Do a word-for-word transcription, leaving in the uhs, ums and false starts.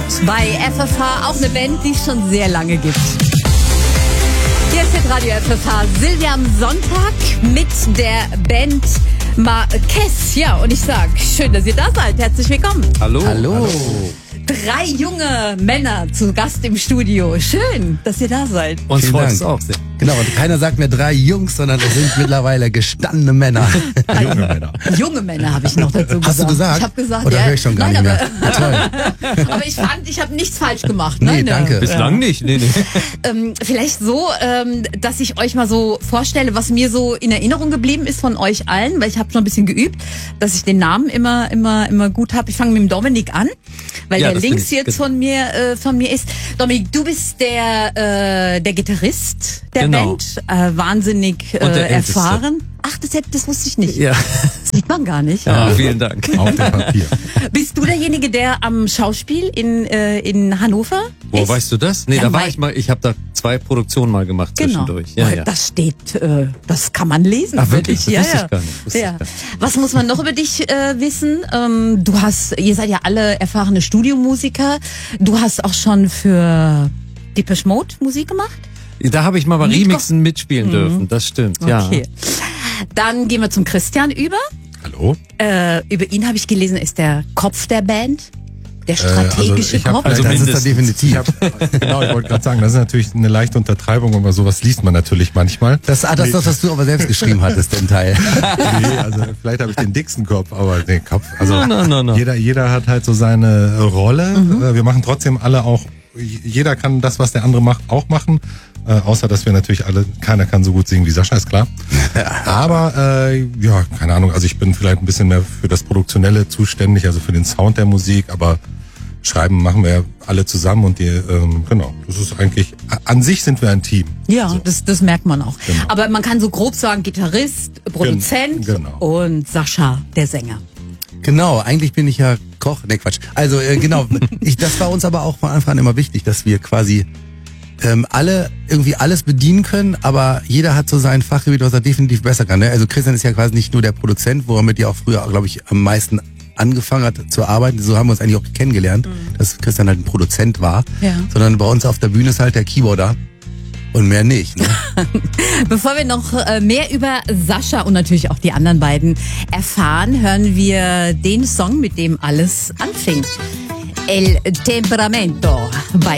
bei F F H, auch eine Band, die es schon sehr lange gibt. Hier ist jetzt Radio F F H. Silvia am Sonntag mit der Band Marquez. Ja, und ich sag, schön, dass ihr da seid. Herzlich willkommen. Hallo. Hallo. Hallo. Drei junge Männer zu Gast im Studio. Schön, dass ihr da seid. Uns Vielen freut Dank. es auch sehr. Genau, und keiner sagt mir drei Jungs, sondern es sind mittlerweile gestandene Männer. Junge Männer. Junge Männer habe ich noch dazu gesagt. Hast du gesagt? Ich habe gesagt, Oder ja. höre ich schon gar Nein, nicht aber, mehr. Toll. aber ich fand, ich habe nichts falsch gemacht. Ne? Nee, danke. Bislang nicht. Nee, nee. Ähm, vielleicht so, ähm, dass ich euch mal so vorstelle, was mir so in Erinnerung geblieben ist von euch allen, weil ich habe schon ein bisschen geübt, dass ich den Namen immer, immer, immer gut habe. Ich fange mit dem Dominik an, weil Ja, der das links bin ich. jetzt von mir, äh, von mir ist. Dominik, du bist der, äh, der Gitarrist der Genau. Band, äh, wahnsinnig äh, Und der Älteste. erfahren. Ach, das, hätte- das wusste ich nicht. Ja. Sieht man gar nicht. ja, vielen Dank. Auf dem Papier. Bist du derjenige, der am Schauspiel in, äh, in Hannover Wo ist? weißt du das? Nee, Ja, da war weil- ich mal, ich habe da zwei Produktionen mal gemacht Genau. zwischendurch. Ja, ja. Das steht, äh, das kann man lesen. Ach, über wirklich? dich. Ja, Das wusste ja. ich gar nicht. Wusste Ja. ich gar nicht. Was muss man noch über dich äh, wissen? Ähm, du hast, ihr seid ja alle erfahrene Studiomusiker. Du hast auch schon für Depeche Mode Musik gemacht? Da habe ich mal bei Mitko- Remixen mitspielen dürfen, das stimmt. Ja. Okay. Dann gehen wir zum Christian über. Hallo? Äh, über ihn habe ich gelesen, er ist der Kopf der Band. Der also strategische ich hab- Kopf. also das ist mindestens. da definitiv. Ich hab, genau, ich wollte gerade sagen, das ist natürlich eine leichte Untertreibung, aber sowas liest man natürlich manchmal. Das, ah, das ist das, was du aber selbst geschrieben hattest, den Teil. Nee, also vielleicht habe ich den dicksten Kopf, aber den Kopf. Also No, no, no, no. jeder, jeder hat halt so seine Rolle. Äh, Wir machen trotzdem alle auch. Jeder kann das, was der andere macht, auch machen. Äh, außer dass wir natürlich alle, keiner kann so gut singen wie Sascha, ist klar. Aber äh, ja, keine Ahnung. Also ich bin vielleicht ein bisschen mehr für das Produktionelle zuständig, also für den Sound der Musik, aber Schreiben machen wir ja alle zusammen und die, ähm, genau, das ist eigentlich, an sich sind wir ein Team. Ja, So. das, das merkt man auch. Genau. Aber man kann so grob sagen, Gitarrist, Produzent genau. und Sascha, der Sänger. Genau, eigentlich bin ich ja Koch. Ne, Quatsch. Also äh, genau, ich, das war uns aber auch von Anfang an immer wichtig, dass wir quasi ähm, alle irgendwie alles bedienen können, aber jeder hat so sein Fachgebiet, was er definitiv besser kann. Ne? Also Christian ist ja quasi nicht nur der Produzent, womit ihr auch früher, glaube ich, am meisten angefangen hat zu arbeiten. So haben wir uns eigentlich auch kennengelernt, dass Christian halt ein Produzent war. Ja. Sondern bei uns auf der Bühne ist halt der Keyboarder und mehr nicht. Ne? Bevor wir noch äh, mehr über Sascha und natürlich auch die anderen beiden erfahren, hören wir den Song, mit dem alles anfing. El Temperamento bei